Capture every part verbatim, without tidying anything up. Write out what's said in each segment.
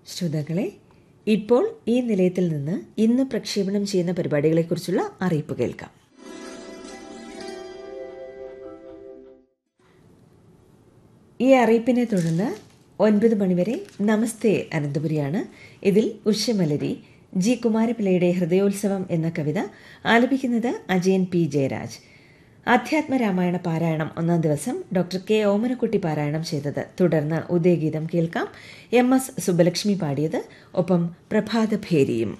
ശ്രോതാക്കളെ, ഇപ്പോൾ ഈ നിലയത്തിൽ നിന്ന് ഇന്ന് പ്രക്ഷേപണം ചെയ്യുന്ന പരിപാടികളെക്കുറിച്ചുള്ള അറിയിപ്പ് കേൾക്കാം. ഈ അറിയിപ്പിനെ തുടർന്ന് ഒൻപത് മണിവരെ നമസ്തേ അനന്തപുരിയാണ്. ഇതിൽ ഉഷമലരി ജി കുമാരപിള്ളയുടെ ഹൃദയോത്സവം എന്ന കവിത ആലപിക്കുന്നത് അജയൻ പി ജയരാജ്. അധ്യാത്മരാമായണ പാരായണം ഒന്നാം ദിവസം ഡോക്ടർ കെ ഓമനക്കുട്ടി പാരായണം ചെയ്തത്. തുടർന്ന് ഉദയഗീതം കേൾക്കാം. എം എസ് സുബ്ബലക്ഷ്മി പാടിയത്. ഒപ്പം പ്രഭാതഭേരിയും.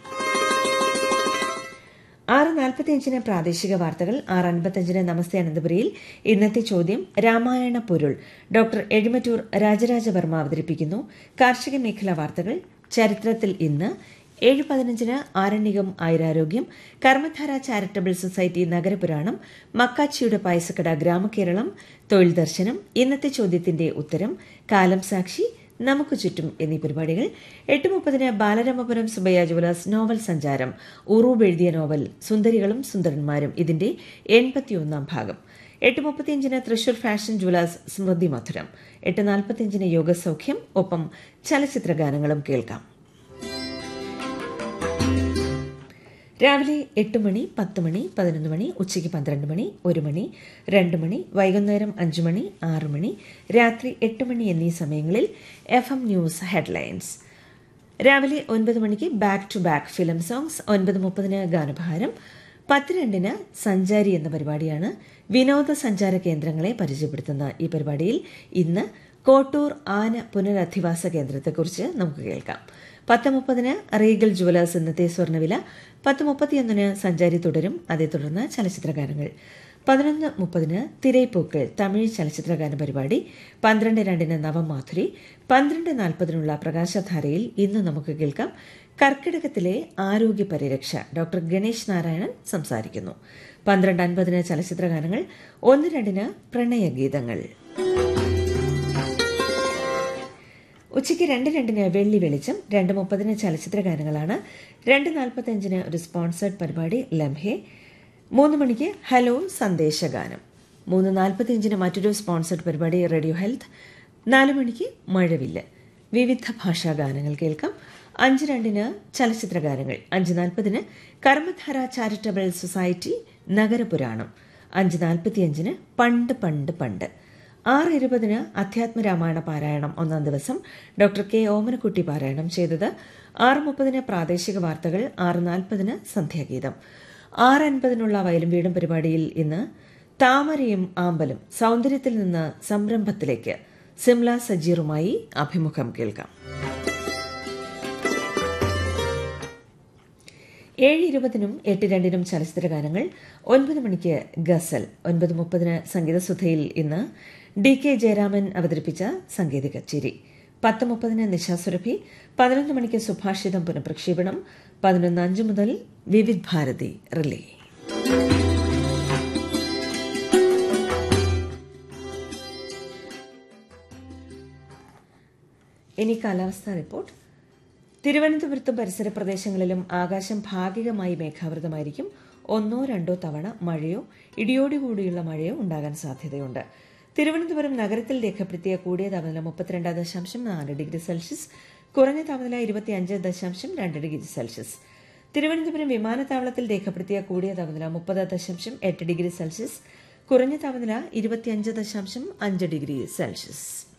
ആറ് നാൽപ്പത്തിയഞ്ചിന് പ്രാദേശിക വാർത്തകൾ. ആറ് അൻപത്തിയഞ്ചിന് നമസ്തേ അനന്തപുരിയിൽ ഇന്നത്തെ ചോദ്യം രാമായണ പൊരുൾ ഡോക്ടർ എഴുമറ്റൂർ രാജരാജവർമ്മ അവതരിപ്പിക്കുന്നു. കാർഷിക മേഖലാ വാർത്തകൾ. ചരിത്രത്തിൽ ഇന്ന്. ഏഴ് പതിനഞ്ചിന് ആരണ്യകം ആയുരാരോഗ്യം. Karmadhara charitable society നഗരപുരാണം. മക്കാച്ചിയുടെ പായസക്കട ഗ്രാമകേരളം. തൊഴിൽ ദർശനം. ഇന്നത്തെ ചോദ്യത്തിന്റെ ഉത്തരം. കാലം സാക്ഷി. നമുക്ക് ചുറ്റും എന്നീ പരിപാടികൾ. എട്ട് മുപ്പതിന് ബാലരാമപുരം സുബയ്യ ജുവലേഴ്സ് നോവൽ സഞ്ചാരം. ഉറൂബ് എഴുതിയ നോവൽ സുന്ദരികളും സുന്ദരന്മാരും, ഇതിന്റെ എൺപത്തിയൊന്നാം ഭാഗം. എട്ട് മുപ്പത്തിയഞ്ചിന് തൃശൂർ ഫാഷൻ ജുവലേഴ്സ് സ്മൃതി മധുരം. എട്ട് നാൽപ്പത്തിയഞ്ചിന് യോഗസൗഖ്യം. ഒപ്പം ചലച്ചിത്ര ഗാനങ്ങളും കേൾക്കാം. രാവിലെ എട്ട് മണി, പത്ത് മണി, പതിനൊന്ന് മണി, ഉച്ചയ്ക്ക് പന്ത്രണ്ട് മണി, ഒരു മണി, രണ്ട് മണി, വൈകുന്നേരം അഞ്ച് മണി, ആറ് മണി, രാത്രി എട്ട് മണി എന്നീ സമയങ്ങളിൽ എഫ് എം ന്യൂസ് ഹെഡ്ലൈൻസ്. രാവിലെ ഒൻപത് മണിക്ക് back to back film songs. ഒൻപത് മുപ്പതിന് ഗാനഭാരം. പത്ത് രണ്ടിന് സഞ്ചാരി എന്ന പരിപാടിയാണ്. വിനോദസഞ്ചാര കേന്ദ്രങ്ങളെ പരിചയപ്പെടുത്തുന്ന ഈ പരിപാടിയിൽ ഇന്ന് കോട്ടൂർ ആന പുനരധിവാസ കേന്ദ്രത്തെക്കുറിച്ച് നമുക്ക് കേൾക്കാം. പത്ത് മുപ്പതിന് റീഗൽ ജുവലേഴ്സ് ഇന്നത്തെ സ്വർണ്ണവില. പത്ത് മുപ്പത്തിയൊന്നിന് സഞ്ചാരി തുടരും. അതേ തുടർന്ന് ചലച്ചിത്രഗാനങ്ങൾ. പതിനൊന്ന് മുപ്പതിന് തിരൈപ്പൂക്കൾ തമിഴ് ചലച്ചിത്രഗാന പരിപാടി. പന്ത്രണ്ട് രണ്ടിന് നവമാധുരി. പന്ത്രണ്ട് നാൽപ്പതിനുള്ള പ്രകാശധാരയിൽ ഇന്ന് നമുക്ക് കേൾക്കാം കർക്കിടകത്തിലെ ആരോഗ്യ പരിരക്ഷ. ഡോക്ടർ ഗണേഷ് നാരായണൻ സംസാരിക്കുന്നു. പന്ത്രണ്ട് അൻപതിന് ചലച്ചിത്രഗാനങ്ങൾ. ഒന്ന് രണ്ടിന് പ്രണയഗീതങ്ങൾ. ഉച്ചയ്ക്ക് രണ്ട് രണ്ടിന് വെള്ളി വെളിച്ചം. രണ്ട് മുപ്പതിന് ചലച്ചിത്ര ഗാനങ്ങളാണ്. രണ്ട് നാൽപ്പത്തിയഞ്ചിന് ഒരു സ്പോൺസേഡ് പരിപാടി ലംഹെ. മൂന്ന് മണിക്ക് ഹലോ സന്ദേശഗാനം. മൂന്ന് നാൽപ്പത്തിയഞ്ചിന് മറ്റൊരു സ്പോൺസേഡ് പരിപാടി റേഡിയോ ഹെൽത്ത്. നാല് മണിക്ക് മഴവില്ല്. വിവിധ ഭാഷാ ഗാനങ്ങൾ കേൾക്കാം. അഞ്ച് രണ്ടിന് ചലച്ചിത്ര ഗാനങ്ങൾ. അഞ്ച് നാൽപ്പതിന് കർമ്മധാര ചാരിറ്റബിൾ സൊസൈറ്റി നഗരപുരാണം. അഞ്ച് നാൽപ്പത്തിയഞ്ചിന് പണ്ട് പണ്ട് പണ്ട്. ആറ് ഇരുപതിന് അധ്യാത്മരാമായണ പാരായണം ഒന്നാം ദിവസം ഡോക്ടർ കെ ഓമനക്കുട്ടി പാരായണം ചെയ്തത്. ആറ് മുപ്പതിന് പ്രാദേശിക വാർത്തകൾ. ആറ് നാൽപ്പതിന് സന്ധ്യാഗീതം. ആറ് അൻപതിനുള്ള വയലും വീടും പരിപാടിയിൽ ഇന്ന് താമരയും ആമ്പലും സൗന്ദര്യത്തിൽ നിന്ന് സംരംഭത്തിലേക്ക് സിംല സജീറുമായി അഭിമുഖം കേൾക്കാം. ഏഴ് ഇരുപതിനും എട്ട് രണ്ടിനും ചലച്ചിത്ര ഗാനങ്ങൾ. ഒൻപത് മണിക്ക് ഗസൽ. ഒൻപത് മുപ്പതിന് സംഗീതസുധയിൽ ഇന്ന് ഡി കെ ജയരാമൻ അവതരിപ്പിച്ച സംഗീത കച്ചേരി. പത്ത് മുപ്പതിന് നിശാസുരഭി. പതിനൊന്ന് മണിക്ക് സുഭാഷിതം പുനഃപ്രക്ഷേപണം. പതിനൊന്ന് അഞ്ച് മുതൽ വിവിധ് ഭാരതി റിലേ. ഇനി കാലാവസ്ഥാ റിപ്പോർട്ട്. തിരുവനന്തപുരത്തും പരിസര പ്രദേശങ്ങളിലും ആകാശം ഭാഗികമായി മേഘാവൃതമായിരിക്കും. ഒന്നോ രണ്ടോ തവണ മഴയോ ഇടിയോടുകൂടിയുള്ള മഴയോ ഉണ്ടാകാൻ സാധ്യതയുണ്ട്. തിരുവനന്തപുരം നഗരത്തിൽ രേഖപ്പെടുത്തിയ കൂടിയ താപനില മുപ്പത്തിരണ്ട് ദശാംശം നാല് ഡിഗ്രി സെൽഷ്യസ്, കുറഞ്ഞ താപനില ഇരുപത്തിയഞ്ച് ദശാംശം രണ്ട് ഡിഗ്രി സെൽഷ്യസ്. തിരുവനന്തപുരം വിമാനത്താവളത്തിൽ രേഖപ്പെടുത്തിയ കൂടിയ താപനില മുപ്പത് ദശാംശം എട്ട് ഡിഗ്രി സെൽഷ്യസ്, കുറഞ്ഞ താപനില ഇരുപത്തിയഞ്ച് ദശാംശം അഞ്ച് ഡിഗ്രി സെൽഷ്യസ്.